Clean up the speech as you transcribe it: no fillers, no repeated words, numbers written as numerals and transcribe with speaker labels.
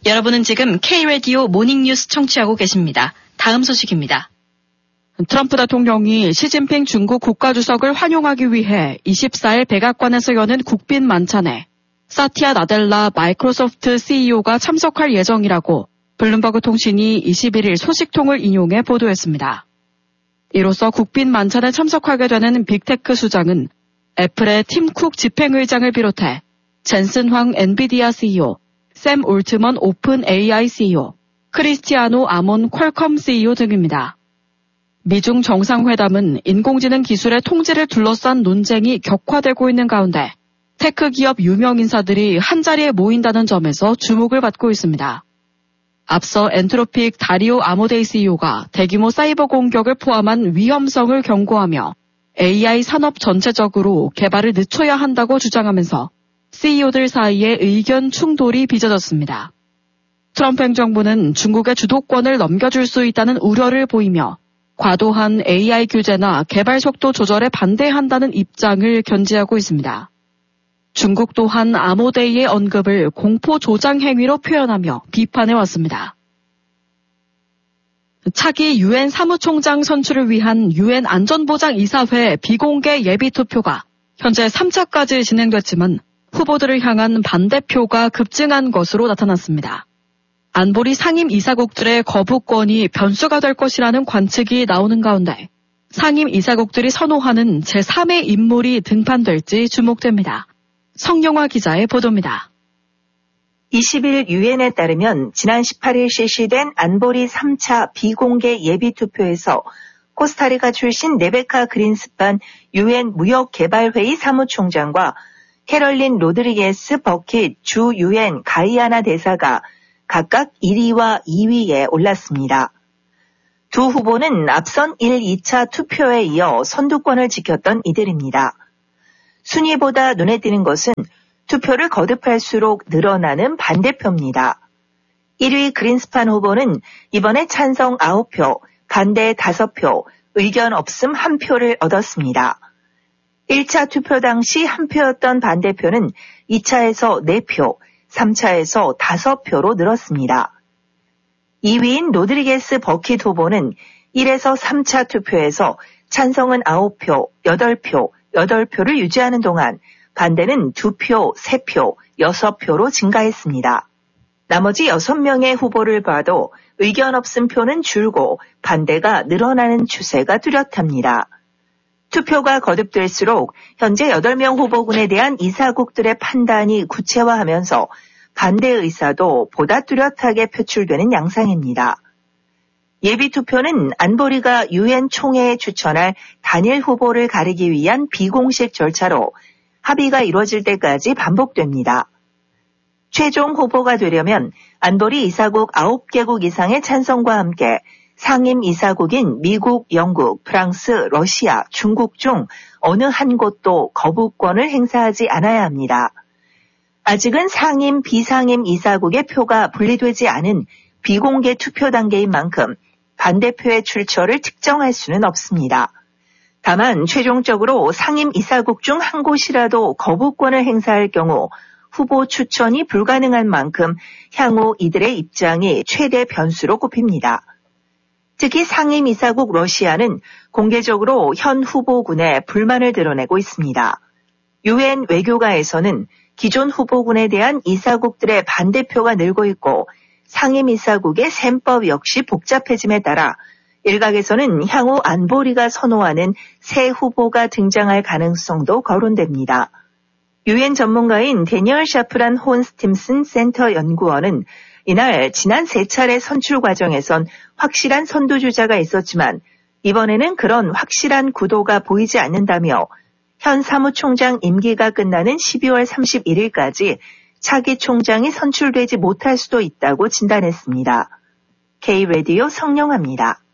Speaker 1: 여러분은 지금 K-라디오 모닝뉴스 청취하고 계십니다. 다음 소식입니다.
Speaker 2: 트럼프 대통령이 시진핑 중국 국가주석을 환영하기 위해 24일 백악관에서 여는 국빈 만찬에 사티아 나델라 마이크로소프트 CEO가 참석할 예정이라고 블룸버그 통신이 21일 소식통을 인용해 보도했습니다. 이로써 국빈 만찬에 참석하게 되는 빅테크 수장은 애플의 팀 쿡 집행의장을 비롯해 젠슨 황 엔비디아 CEO, 샘 올트먼 오픈 AI CEO, 크리스티아노 아몬 퀄컴 CEO 등입니다. 미중 정상회담은 인공지능 기술의 통제를 둘러싼 논쟁이 격화되고 있는 가운데 테크 기업 유명 인사들이 한자리에 모인다는 점에서 주목을 받고 있습니다. 앞서 엔트로픽 다리오 아모데이 CEO가 대규모 사이버 공격을 포함한 위험성을 경고하며 AI 산업 전체적으로 개발을 늦춰야 한다고 주장하면서 CEO들 사이에 의견 충돌이 빚어졌습니다. 트럼프 행정부는 중국의 주도권을 넘겨줄 수 있다는 우려를 보이며 과도한 AI 규제나 개발 속도 조절에 반대한다는 입장을 견지하고 있습니다. 중국 또한 아모데이의 언급을 공포 조장 행위로 표현하며 비판해왔습니다. 차기 유엔 사무총장 선출을 위한 유엔 안전보장이사회 비공개 예비투표가 현재 3차까지 진행됐지만 후보들을 향한 반대표가 급증한 것으로 나타났습니다. 안보리 상임이사국들의 거부권이 변수가 될 것이라는 관측이 나오는 가운데 상임이사국들이 선호하는 제3의 인물이 등판될지 주목됩니다. 성영화 기자의 보도입니다.
Speaker 3: 20일 유엔에 따르면 지난 18일 실시된 안보리 3차 비공개 예비투표에서 코스타리카 출신 레베카 그린스판 유엔 무역개발회의 사무총장과 캐럴린 로드리게스 버킷 주 유엔 가이아나 대사가 각각 1위와 2위에 올랐습니다. 두 후보는 앞선 1, 2차 투표에 이어 선두권을 지켰던 이들입니다. 순위보다 눈에 띄는 것은 투표를 거듭할수록 늘어나는 반대표입니다. 1위 그린스판 후보는 이번에 찬성 9표, 반대 5표, 의견 없음 1표를 얻었습니다. 1차 투표 당시 1표였던 반대표는 2차에서 4표, 3차에서 5표로 늘었습니다. 2위인 로드리게스 버킷 후보는 1에서 3차 투표에서 찬성은 9표, 8표, 8표를 유지하는 동안 반대는 2표, 3표, 6표로 증가했습니다. 나머지 6명의 후보를 봐도 의견 없음 표는 줄고 반대가 늘어나는 추세가 뚜렷합니다. 투표가 거듭될수록 현재 8명 후보군에 대한 이사국들의 판단이 구체화하면서 반대 의사도 보다 뚜렷하게 표출되는 양상입니다. 예비투표는 안보리가 유엔 총회에 추천할 단일 후보를 가리기 위한 비공식 절차로 합의가 이루어질 때까지 반복됩니다. 최종 후보가 되려면 안보리 이사국 9개국 이상의 찬성과 함께 상임 이사국인 미국, 영국, 프랑스, 러시아, 중국 중 어느 한 곳도 거부권을 행사하지 않아야 합니다. 아직은 상임, 비상임 이사국의 표가 분리되지 않은 비공개 투표 단계인 만큼 반대표의 출처를 특정할 수는 없습니다. 다만 최종적으로 상임 이사국 중 한 곳이라도 거부권을 행사할 경우 후보 추천이 불가능한 만큼 향후 이들의 입장이 최대 변수로 꼽힙니다. 특히 상임 이사국 러시아는 공개적으로 현 후보군에 불만을 드러내고 있습니다. 유엔 외교가에서는 기존 후보군에 대한 이사국들의 반대표가 늘고 있고 상임 이사국의 셈법 역시 복잡해짐에 따라 일각에서는 향후 안보리가 선호하는 새 후보가 등장할 가능성도 거론됩니다. 유엔 전문가인 데니얼 샤프란 혼 스팀슨 센터 연구원은 이날 지난 3차례 선출 과정에선 확실한 선두주자가 있었지만 이번에는 그런 확실한 구도가 보이지 않는다며 현 사무총장 임기가 끝나는 12월 31일까지 차기 총장이 선출되지 못할 수도 있다고 진단했습니다. K-라디오 성영아입니다.